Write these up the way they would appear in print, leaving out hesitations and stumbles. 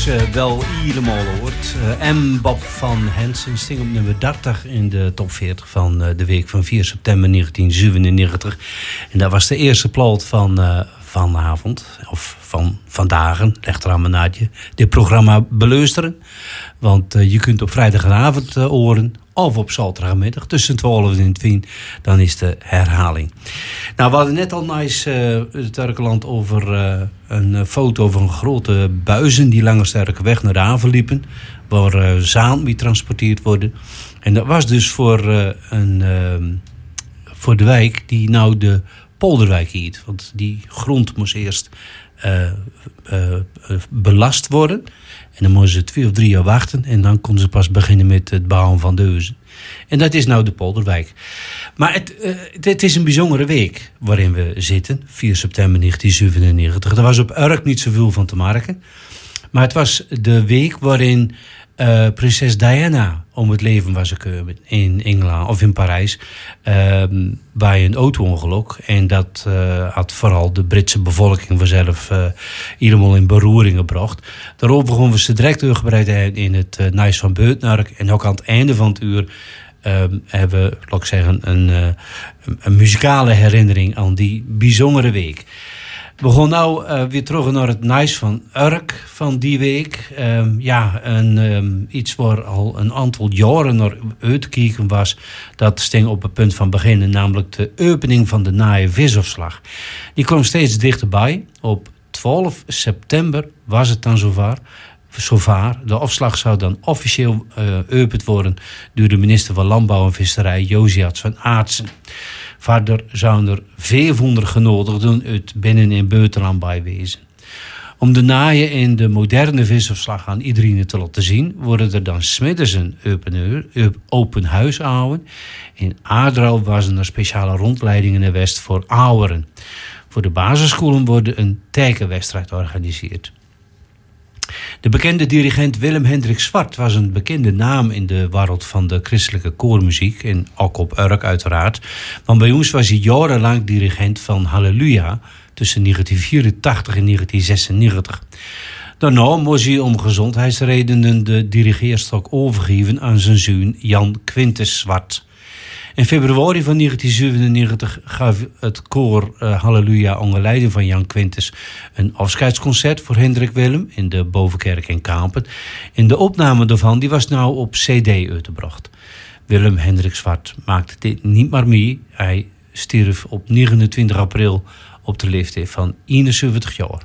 wel helemaal hoort. M. Bob van Hansen sting op nummer 30 in de top 40 van de week van 4 september 1997. En dat was de eerste plaat van vanavond, of van vandaag, leg er aan mijn naadje, dit programma beluisteren. Want je kunt op vrijdagavond horen, of op zaterdagmiddag tussen 12 en 10, dan is de herhaling. Nou, we hadden net al het Urkeland over een foto van grote buizen die langs de Urkenweg naar de haven liepen, waar zaan mee transporteerd worden. En dat was dus voor de wijk die nou de Polderwijk heet. Want die grond moest eerst belast worden. En dan moesten ze 2 of 3 jaar wachten. En dan konden ze pas beginnen met het bouwen van de huizen. En dat is nou de Polderwijk. Maar het is een bijzondere week waarin we zitten. 4 september 1997. Er was op Urk niet zoveel van te merken. Maar het was de week waarin prinses Diana om het leven was gekomen in Engeland of in Parijs bij een auto-ongeluk. En dat had vooral de Britse bevolking vanzelf helemaal in beroering gebracht. Daarover gaan we ze direct uitgebreid in het Nice van Buitenark. En ook aan het einde van het uur hebben we, laat ik zeggen, een muzikale herinnering aan die bijzondere week. We gaan nou weer terug naar het Nice van Urk van die week. Iets waar al een aantal jaren naar uitkijken was. Dat sting op het punt van beginnen, namelijk de opening van de naaie visafslag. Die kwam steeds dichterbij. Op 12 september was het dan zover. De afslag zou dan officieel geopend worden door de minister van Landbouw en Visserij, Josias van Aartsen. Verder zouden er 500 genodigden uit binnen- en buitenland bijwezen. Om de naaien en de moderne visafslag aan iedereen te laten zien, worden er dan 's middags een open huis gehouden. In Aardrouw waren er speciale rondleidingen naar West voor ouderen. Voor de basisscholen wordt een tekenwedstrijd georganiseerd. De bekende dirigent Willem Hendrik Zwart was een bekende naam in de wereld van de christelijke koormuziek. En ook op Urk uiteraard. Want bij ons was hij jarenlang dirigent van Halleluja tussen 1984 en 1996. Daarna moest hij om gezondheidsredenen de dirigeerstok overgeven aan zijn zoon Jan Quintus Zwart. In februari van 1997 gaf het koor Halleluja onder leiding van Jan Quintus een afscheidsconcert voor Hendrik Willem in de Bovenkerk in Kampen. En de opname daarvan die was nou op CD uitgebracht. Willem Hendrik Zwart maakte dit niet meer mee. Hij stierf op 29 april op de leeftijd van 71 jaar.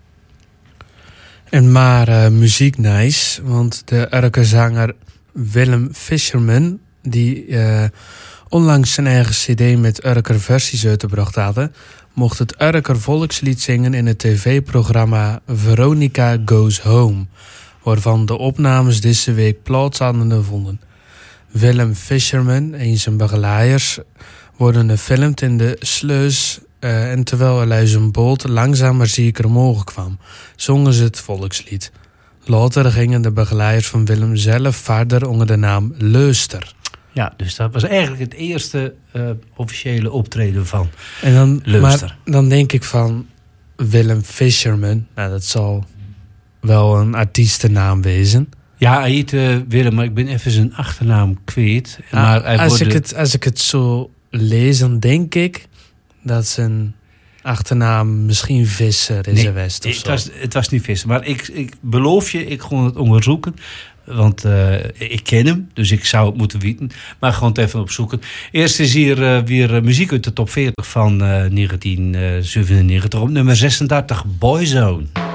En maar muziek nice, want de Urker zanger Willem Fisherman, die onlangs zijn eigen cd met Urker versies uitgebracht hadden, mocht het Urker volkslied zingen in het tv-programma Veronica Goes Home, waarvan de opnames deze week plaats hadden gevonden. Willem Fisherman en zijn begeleiders worden gefilmd in de sluis en terwijl er zijn boot langzaam maar zeker omhoog kwam, zongen ze het volkslied. Later gingen de begeleiders van Willem zelf verder onder de naam Leuster. Ja, dus dat was eigenlijk het eerste officiële optreden van Leuster. Maar dan denk ik van Willem Fisherman. Nou, dat zal wel een artiestennaam wezen. Ja, hij heet Willem, maar ik ben even zijn achternaam kwijt. Maar als ik het zo lees, dan denk ik dat zijn achternaam misschien Visser is geweest of zo. Het was niet Visser, maar ik beloof je, ik ga het onderzoeken. Want ik ken hem, dus ik zou het moeten weten. Maar gewoon even opzoeken. Eerst is hier weer muziek uit de top 40 van 1997 op nummer 36, Boyzone.